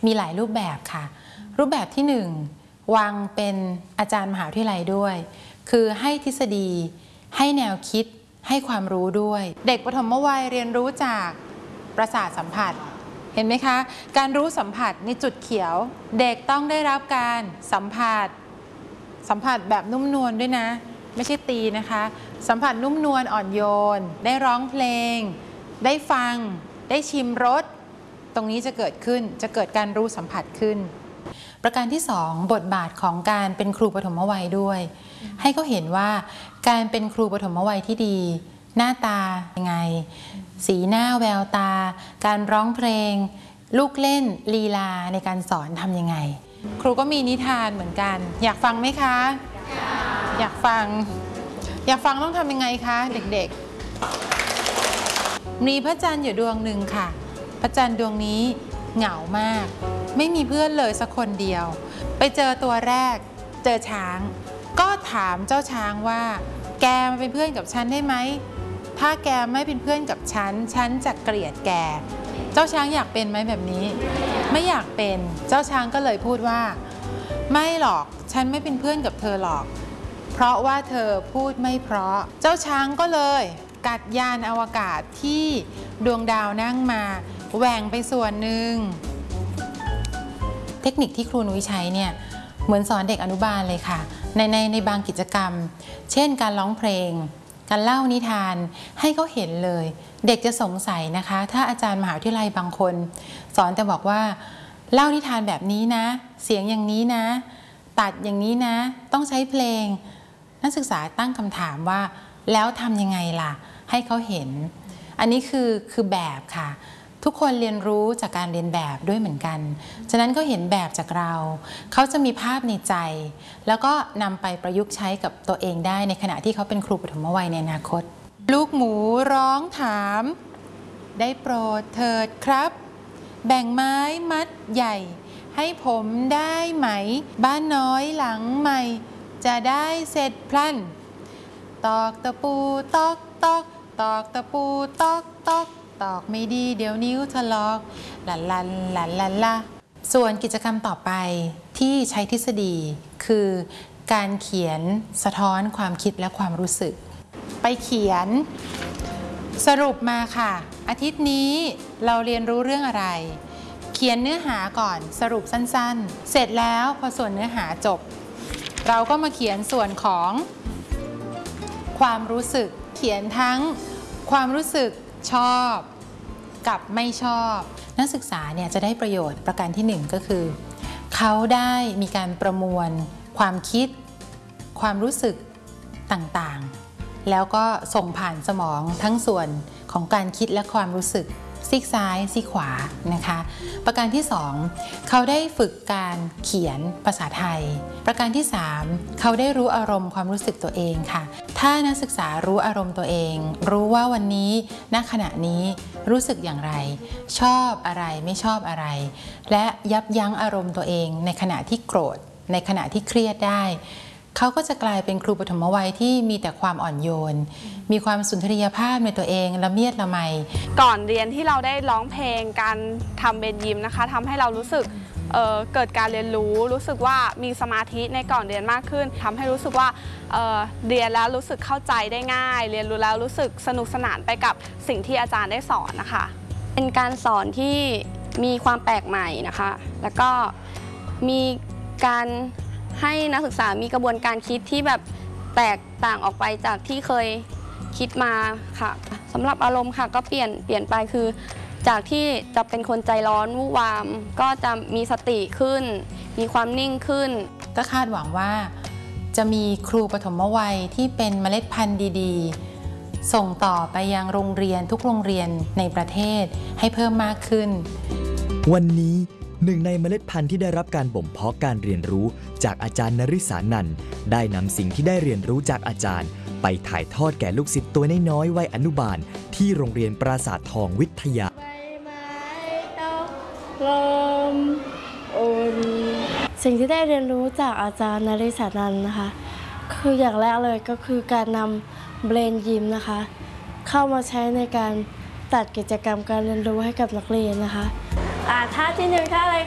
มีหลายรูปแบบค่ะรูปแบบที่1วางเป็นอาจารย์มหาวิทยาลัยด้วยคือให้ทฤษฎีให้แนวคิดให้ความรู้ด้วยเด็กปฐมวัยเรียนรู้จากประสาทสัมผัสเห็นไหมคะการรู้สัมผัสในจุดเขียวเด็กต้องได้รับการสัมผัสแบบนุ่มนวลด้วยนะไม่ใช่ตีนะคะสัมผัสนุ่มนวลอ่อนโยนได้ร้องเพลงได้ฟังได้ชิมรสตรงนี้จะเกิดการรู้สัมผัสขึ้นประการที่2บทบาทของการเป็นครูปฐมวัยด้วยให้เขาเห็นว่าการเป็นครูปฐมวัยที่ดีหน้าตายังไงสีหน้าแววตาการร้องเพลงลูกเล่นลีลาในการสอนทำยังไงครูก็มีนิทานเหมือนกันอยากฟังไหมคะอยากฟังต้องทำยังไงคะเด็กๆมีพระจันทร์อยู่ดวงหนึ่งค่ะพระจันทร์ดวงนี้เหงามากไม่มีเพื่อนเลยสักคนเดียวไปเจอตัวแรกเจอช้างก็ถามเจ้าช้างว่าแกมาเป็นเพื่อนกับฉันได้ไหมถ้าแกไม่เป็นเพื่อนกับฉันจะเกลียดแกเจ้าช้างอยากเป็นไหมแบบนี้ไม่อยากเป็นเจ้าช้างก็เลยพูดว่าไม่หรอกฉันไม่เป็นเพื่อนกับเธอหรอกเพราะว่าเธอพูดไม่เพราะเจ้าช้างก็เลยกัดยานอวกาศที่ดวงดาวนั่งมาแหว่งไปส่วนหนึ่งเทคนิคที่ครูนุ้ยใช้เนี่ยเหมือนสอนเด็กอนุบาลเลยค่ะในบางกิจกรรมเช่นการร้องเพลงการเล่านิทานให้เขาเห็นเลยเด็กจะสงสัยนะคะถ้าอาจารย์มหาวิทยาลัยบางคนสอนแต่บอกว่าเล่านิทานแบบนี้นะเสียงอย่างนี้นะตัดอย่างนี้นะต้องใช้เพลงนักศึกษาตั้งคำถามว่าแล้วทำยังไงล่ะให้เขาเห็นอันนี้คือแบบค่ะทุกคนเรียนรู้จากการเรียนแบบด้วยเหมือนกันฉะนั้นก็เห็นแบบจากเราเขาจะมีภาพในใจแล้วก็นำไปประยุกต์ใช้กับตัวเองได้ในขณะที่เขาเป็นครูปฐมวัยในอนาคตลูกหมูร้องถามได้โปรดเถิดครับแบ่งไม้มัดใหญ่ให้ผมได้ไหมบ้านน้อยหลังใหม่จะได้เสร็จพลันตอกตะปูตอกตอกตอกตะปูตอกตอกตอกไม่ดีเดี๋ยวนิ้วทะลอกลันละส่วนกิจกรรมต่อไปที่ใช้ทฤษฎีคือการเขียนสะท้อนความคิดและความรู้สึกไปเขียนสรุปมาค่ะอาทิตย์นี้เราเรียนรู้เรื่องอะไรเขียนเนื้อหาก่อนสรุปสั้นๆเสร็จแล้วพอส่วนเนื้อหาจบเราก็มาเขียนส่วนของความรู้สึกเขียนทั้งความรู้สึกชอบกับไม่ชอบนักศึกษาเนี่ยจะได้ประโยชน์ประการที่1ก็คือเขาได้มีการประมวลความคิดความรู้สึกต่างๆแล้วก็ส่งผ่านสมองทั้งส่วนของการคิดและความรู้สึกซีกซ้ายซีกขวานะคะประการที่2เขาได้ฝึกการเขียนภาษาไทยประการที่3เขาได้รู้อารมณ์ความรู้สึกตัวเองค่ะถ้านักศึกษารู้อารมณ์ตัวเองรู้ว่าวันนี้ณขณะนี้รู้สึกอย่างไรชอบอะไรไม่ชอบอะไรและยับยั้งอารมณ์ตัวเองในขณะที่โกรธในขณะที่เครียดได้เขาก็จะกลายเป็นครูปฐมวัยที่มีแต่ความอ่อนโยนมีความสุนทรียภาพในตัวเองละเมียดละไมก่อนเรียนที่เราได้ร้องเพลงการทำเบนยิมนะคะทำให้เรารู้สึกเกิดการเรียนรู้สึกว่ามีสมาธิในก่อนเรียนมากขึ้นทำให้รู้สึกว่าเรียนแล้วรู้สึกเข้าใจได้ง่ายเรียนรู้แล้วรู้สึกสนุกสนานไปกับสิ่งที่อาจารย์ได้สอนนะคะเป็นการสอนที่มีความแปลกใหม่นะคะแล้วก็มีการให้นักศึกษามีกระบวนการคิดที่แบบแตกต่างออกไปจากที่เคยคิดมาค่ะสำหรับอารมณ์ค่ะก็เปลี่ยนไปคือจากที่จะเป็นคนใจร้อนวู่วามก็จะมีสติขึ้นมีความนิ่งขึ้นก็คาดหวังว่าจะมีครูปฐมวัยที่เป็นเมล็ดพันธุ์ดีๆส่งต่อไปยังโรงเรียนทุกโรงเรียนในประเทศให้เพิ่มมากขึ้นวันนี้หนึ่งในเมล็ดพันธุ์ที่ได้รับการบ่มเพาะการเรียนรู้จากอาจารย์นริศานันท์ได้นำสิ่งที่ได้เรียนรู้จากอาจารย์ไปถ่ายทอดแก่ลูกศิษย์ตัวน้อยๆวัยอนุบาลที่โรงเรียนปราสาททองวิทยาสิ่งที่ได้เรียนรู้จากอาจารย์นริศานันท์นะคะคืออย่างแรกเลยก็คือการนำเบรนยิมนะคะเข้ามาใช้ในการจัดกิจกรรมการเรียนรู้ให้กับนักเรียนนะคะท่าที่1ท่าอะไร